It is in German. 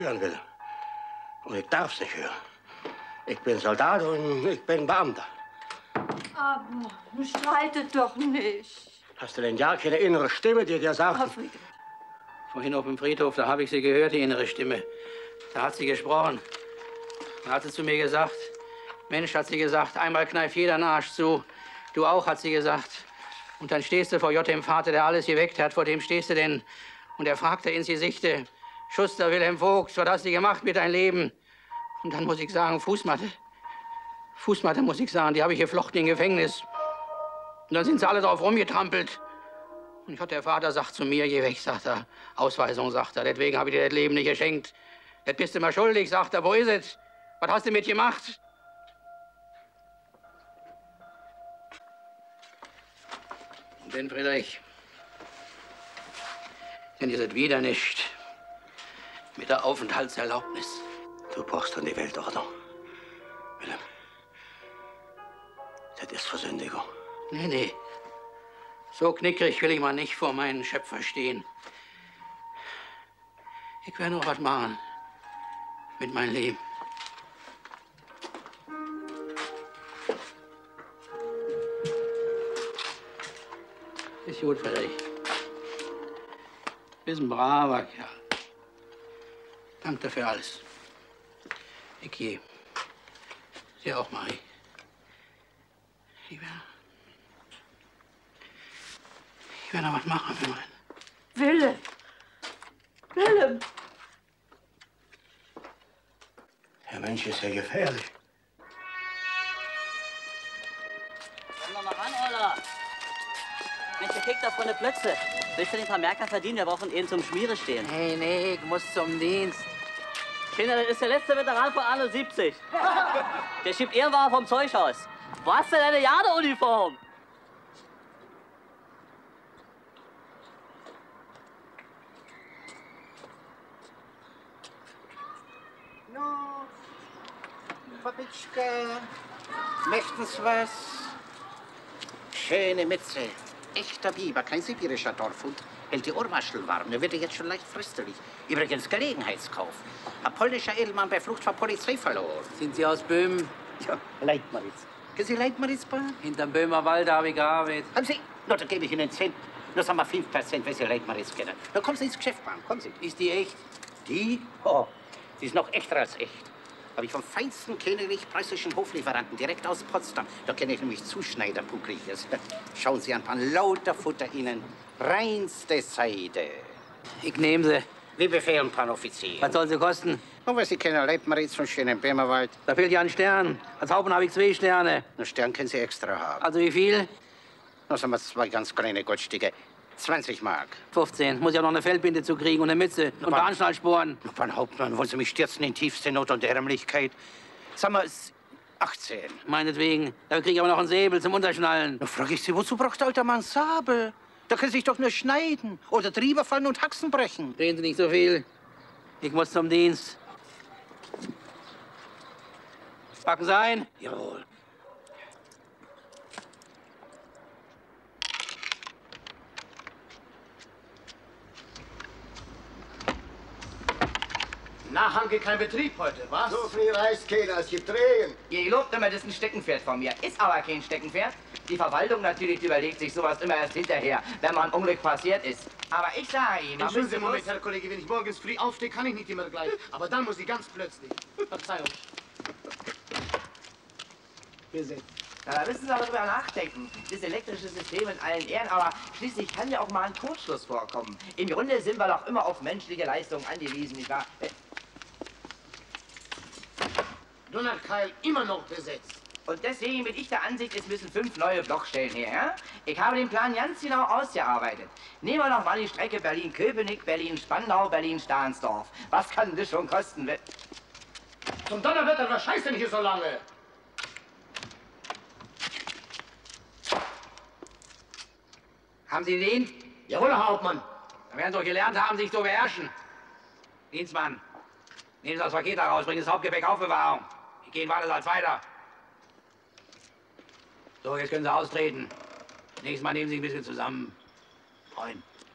hören will. Und ich darf's nicht hören. Ich bin Soldat und ich bin Beamter. Aber streitet doch nicht. Hast du denn ja keine innere Stimme, die dir sagt... Herr Friedrich. Vorhin auf dem Friedhof, da habe ich sie gehört, die innere Stimme. Da hat sie gesprochen. Da hat sie zu mir gesagt, Mensch, hat sie gesagt, einmal kneift jeder einen Arsch zu. Du auch, hat sie gesagt. Und dann stehst du vor J.M. Vater, der alles geweckt hat. Vor dem stehst du denn. Und er fragt ins Gesichte, Schuster Wilhelm Vogt, was hast du gemacht mit deinem Leben? Und dann muss ich sagen, Fußmatte. Fußmatte muss ich sagen, die habe ich geflochten im Gefängnis. Und dann sind sie alle drauf rumgetrampelt. Und der Vater sagt zu mir, geh weg, sagt er. Ausweisung, sagt er. Deswegen habe ich dir das Leben nicht geschenkt. Das bist du mal schuldig, sagt er. Wo ist es? Was hast du mit gemacht? Und dann, Friedrich, dann ist es wieder nicht mit der Aufenthaltserlaubnis. Du brauchst dann die Weltordnung. Wilhelm, das ist Versündigung. Nee, nee. So knickrig will ich mal nicht vor meinen Schöpfer stehen. Ich werde noch was machen mit meinem Leben. Ist gut, Friedrich. Bist ein braver Kerl. Danke für alles. Ich gehe. Sie auch, Marie. Ich werde noch was machen für meinen. Willem. Willem. Der Mensch ist ja gefährlich. Komm doch mal ran, Ola. Mensch, der kriegt doch von der Plötze. Willst du den Vermerker verdienen? Wir brauchen ihn zum Schmiere stehen. Nee, nee, ich muss zum Dienst. Kinder, das ist der letzte Veteran von Anno 70. Der schiebt Ehrenware vom Zeughaus. Wo hast du deine Jadeuniform? No, Papitschka, möchten's was? Schöne Mütze, echter Biber, kein sibirischer Dorfhund. Hält die Ohrwaschel warm, der wird jetzt schon leicht fröstelig. Übrigens Gelegenheitskauf. Ein polnischer Edelmann bei Flucht vor Polizei verloren. Sind Sie aus Böhmen? Ja, Leitmaritz. Kennen Sie Leitmaritz, Bahn? Hinterm Böhmer Wald habe ich gearbeitet. Haben Sie? Na, da gebe ich Ihnen 10. Das haben wir 5%, wenn Sie Leitmaritz kennen. Da kommen Sie ins Geschäft, Bahn, kommen Sie. Ist die echt? Die? Oh, die ist noch echter als echt. Habe ich vom feinsten königlich-preußischen Hoflieferanten direkt aus Potsdam. Da kenne ich nämlich Zuschneiderbuckliges. Schauen Sie an, Pan, lauter Futter Ihnen. Reinste Seide. Ich nehme sie. Wie befehlen, Pan Offizier? Was soll sie kosten? Und was Sie kennen, Leitmaritz von schönen Böhmerwald. Da fehlt ja ein Stern. Als Hauptmann habe ich 2 Sterne. Einen Stern können Sie extra haben. Also wie viel? Da haben wir 2 ganz kleine Goldstücke. 20 Mark. 15. Muss ja noch eine Fellbinde zu kriegen und eine Mütze und Bahnschnallsporen. Pan Hauptmann, wollen Sie mich stürzen in tiefste Not und Ärmlichkeit? Sagen wir, 18. Meinetwegen. Da kriege ich aber noch einen Säbel zum Unterschnallen. Da frage ich Sie, wozu braucht der alte Mann Sabel? Da können Sie sich doch nur schneiden oder drüber fallen und Haxen brechen. Reden Sie nicht so viel. Ich muss zum Dienst. Packen Sie ein? Jawohl. Na, haben wir keinen Betrieb heute, was? So viel reißt keiner, es gibt Regen. Ihr lobt immer, das ist ein Steckenpferd von mir. Ist aber kein Steckenpferd. Die Verwaltung natürlich überlegt sich sowas immer erst hinterher, wenn mal ein Unglück passiert ist. Aber ich sage Ihnen... Entschuldigen Sie einen Moment, Herr Kollege, wenn ich morgens früh aufstehe, kann ich nicht immer gleich. Aber dann muss ich ganz plötzlich. Verzeihung. Wir sehen. Na, da müssen Sie aber drüber nachdenken. Das elektrische System in allen Ehren, aber schließlich kann ja auch mal ein Kurzschluss vorkommen. Im Grunde sind wir doch immer auf menschliche Leistungen angewiesen, nicht wahr? Donnerkeil immer noch besetzt. Und deswegen bin ich der Ansicht, es müssen 5 neue Blockstellen her. Ja? Ich habe den Plan ganz genau ausgearbeitet. Nehmen wir doch mal die Strecke Berlin-Köpenick, Berlin-Spandau, Berlin-Stahnsdorf. Was kann das schon kosten? Zum Donnerwetter, was scheißt denn hier so lange? Haben Sie den? Jawohl, Herr Hauptmann. Da werden Sie doch gelernt haben, sich zu beherrschen. Dienstmann, nehmen Sie das Paket da raus, bringen das Hauptgepäck auf Bewahrung. Ich gehe in Wartesaal weiter. So, jetzt können Sie austreten. Nächstes Mal nehmen Sie sich ein bisschen zusammen. Freund.